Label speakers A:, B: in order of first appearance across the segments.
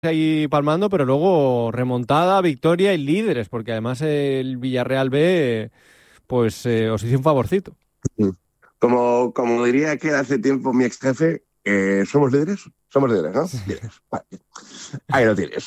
A: ahí palmando, pero luego remontada, victoria y líderes, porque además el Villarreal B, pues os hizo un favorcito.
B: Como diría que hace tiempo mi ex jefe, ¿somos líderes? Somos líderes, ¿no?
A: Sí.
B: Líderes. Vale. Ahí lo tienes.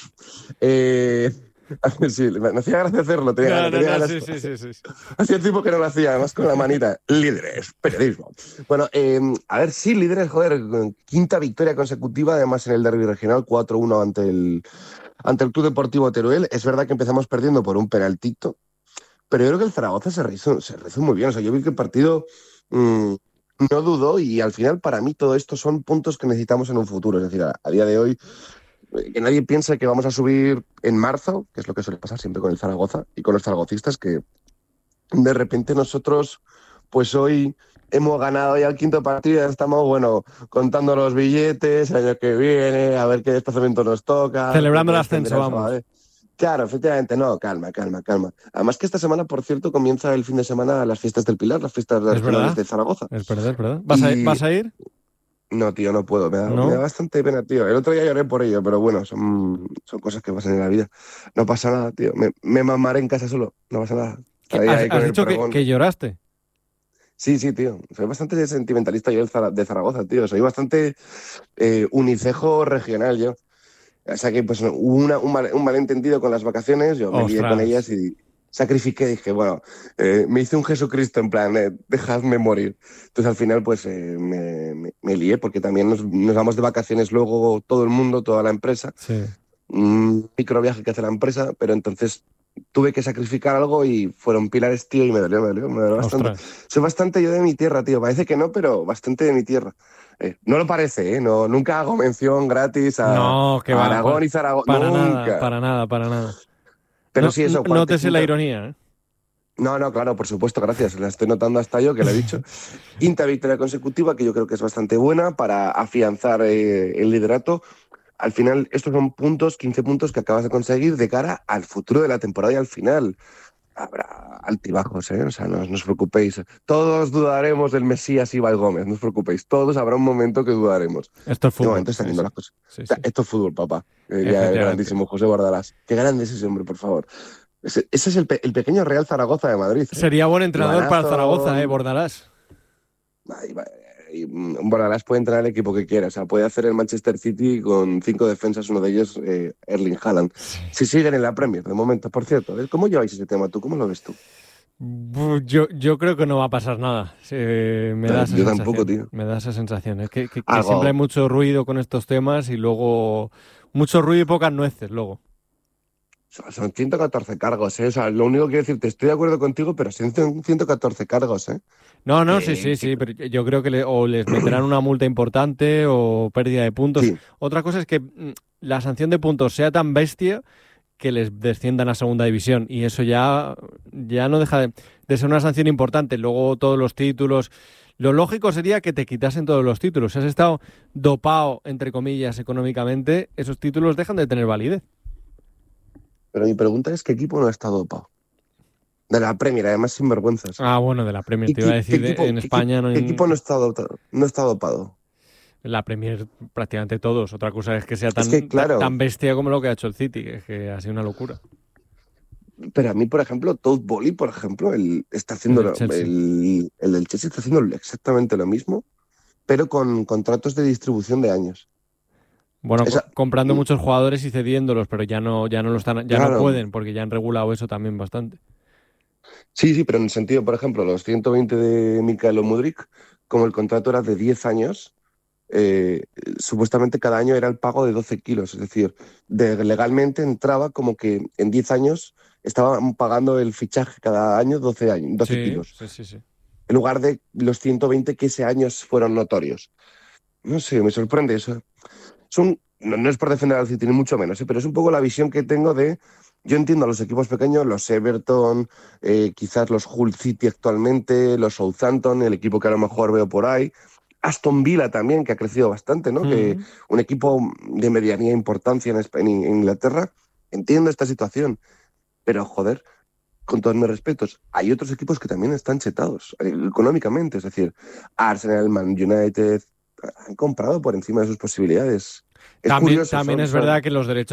B: Eh, sí, me hacía gracia hacerlo,
A: No, no,
B: tenía
A: no,
B: ganas.
A: sí, sí, sí, sí.
B: Hacía tiempo que no lo hacía, además con la manita. Líderes, periodismo. Bueno, a ver, sí, líderes, joder, quinta victoria consecutiva, además en el derbi regional, 4-1 ante el Club Deportivo Teruel. Es verdad que empezamos perdiendo por un penaltito, pero yo creo que el Zaragoza se rehizo muy bien. O sea, yo vi que el partido mm, no dudó y al final para mí todo esto son puntos que necesitamos en un futuro. Es decir, a día de hoy, que nadie piense que vamos a subir en marzo, que es lo que suele pasar siempre con el Zaragoza y con los zaragocistas, que de repente nosotros, pues hoy hemos ganado ya el quinto partido, ya estamos, bueno, contando los billetes, el año que viene, a ver qué desplazamiento nos toca,
A: Celebrando
B: cómo
A: el ascenso,
B: descenderá el
A: vamos.
B: Sabadell. Claro, efectivamente, no, calma, calma, calma. Además que esta semana, por cierto, comienza el fin de semana las fiestas del Pilar, las fiestas
A: Es
B: regionales
A: verdad,
B: de Zaragoza.
A: es verdad, es verdad.
B: Y
A: vas a ir?
B: no, tío, no puedo, me da
A: No.
B: bastante pena, tío. El otro día lloré por ello, pero bueno, son cosas que pasan en la vida. No pasa nada, tío. Me mamaré en casa solo, no pasa nada. Estaré ahí
A: Has
B: con el
A: dicho
B: pregón.
A: que lloraste?
B: Sí, sí, tío. Soy bastante sentimentalista yo de Zaragoza, tío. Soy bastante unicejo regional yo. O sea que pues hubo un malentendido con las vacaciones, yo me lié con
A: Ostras.
B: ellas y sacrifiqué, dije, bueno, me hice un Jesucristo en plan, dejadme morir. Entonces al final pues me lié porque también nos vamos de vacaciones luego todo el mundo, toda la empresa,
A: Sí.
B: un microviaje que hace la empresa, pero entonces tuve que sacrificar algo y fueron pilares, tío, y me dolió bastante.
A: Ostras.
B: Soy bastante yo de mi tierra, tío. Parece que no, pero bastante de mi tierra. No lo parece, ¿eh? No, nunca hago mención gratis a
A: No, que va,
B: Aragón y Zaragoza.
A: para nada,
B: Nunca.
A: para nada, para nada.
B: Pero sí, eso,
A: No
B: cuarta,
A: te sé la
B: quinta.
A: ironía, ¿eh?
B: No, no, claro, por supuesto, gracias. La estoy notando hasta yo, que la he dicho. Quinta victoria consecutiva, que yo creo que es bastante buena para afianzar el liderato. Al final, estos son puntos, 15 puntos que acabas de conseguir de cara al futuro de la temporada y al final. Habrá altibajos, ¿eh? O sea, no os preocupéis. Todos dudaremos del Mesías y Gómez, no os preocupéis. Todos habrá un momento que dudaremos.
A: Esto es
B: De
A: fútbol,
B: momento están
A: sí,
B: yendo
A: sí.
B: las cosas.
A: Sí,
B: O sea,
A: sí.
B: esto es fútbol, papá. Ya el
A: Efectivamente.
B: grandísimo José Bordalás. Qué grande es ese hombre, por favor. Ese es el pequeño Real Zaragoza de Madrid, ¿eh?
A: Sería buen entrenador para el Zaragoza,
B: Ivanazo.
A: Bordalás.
B: Ay, Bordalás puede entrar al equipo que quiera. O sea, puede hacer el Manchester City con 5 defensas, uno de ellos, Erling Haaland. Si siguen en la Premier, de momento, por cierto. ¿Cómo lleváis ese tema tú? ¿Cómo lo ves tú?
A: Yo creo que no va a pasar nada. Sí, me da esa
B: Yo tampoco,
A: sensación.
B: tío.
A: Me da esa sensación. Es que siempre hay
B: Algo,
A: mucho ruido con estos temas y luego mucho ruido y pocas nueces luego.
B: son 114 cargos, ¿eh? O sea, lo único que decirte, estoy de acuerdo contigo, pero son 114 cargos, ¿eh?
A: No, no, sí,
B: Que,
A: sí,
B: que-
A: sí, pero yo creo que o les meterán una multa importante o pérdida de puntos.
B: sí,
A: Otra cosa es que la sanción de puntos sea tan bestia que les desciendan a segunda división y eso ya no deja de ser una sanción importante. Luego todos los títulos. Lo lógico sería que te quitasen todos los títulos. Si has estado dopado, entre comillas, económicamente, esos títulos dejan de tener validez.
B: pero mi pregunta es, ¿qué equipo no ha estado dopado? De la Premier, además sin vergüenzas.
A: Ah, bueno, de la Premier,
B: ¿Qué,
A: te iba a
B: equi- qué
A: decir,
B: equipo,
A: en
B: qué equipo,
A: España no
B: qué
A: hay,
B: equipo no está dopado?
A: la Premier prácticamente todos. Otra cosa es que sea
B: Es que,
A: tan
B: claro,
A: bestia como lo que ha hecho el City, que es que ha sido una locura.
B: pero a mí, por ejemplo, Todd Bowley, por ejemplo, está
A: El
B: haciendo,
A: del Chelsea.
B: el del Chelsea está haciendo exactamente lo mismo, pero con contratos de distribución de años.
A: Bueno,
B: Esa,
A: comprando muchos jugadores y cediéndolos, pero ya no lo están, ya no
B: claro,
A: pueden, porque ya han regulado eso también bastante.
B: sí, sí, pero en el sentido, por ejemplo, los 120 de Mikaelo Mudryk, como el contrato era de 10 años, eh, supuestamente cada año era el pago de 12 kilos. Es decir, legalmente entraba como que en 10 años estaban pagando el fichaje cada año 12
A: Sí,
B: kilos,
A: sí, sí, sí.
B: en lugar de los 120 que ese año fueron notorios. No sé, me sorprende eso. No es por defender al City, ni mucho menos, pero es un poco la visión que tengo de. Yo entiendo a los equipos pequeños, los Everton, quizás los Hull City actualmente, los Southampton, el equipo que a lo mejor veo por ahí. Aston Villa también, que ha crecido bastante, ¿no? Que
A: Mm.
B: un equipo de medianía importancia en Inglaterra. Entiendo esta situación, pero joder, con todos mis respetos, hay otros equipos que también están chetados económicamente. Es decir, Arsenal, Man United, han comprado por encima de sus posibilidades. Es
A: También,
B: curioso,
A: también
B: son-
A: es
B: son-
A: verdad que los derechos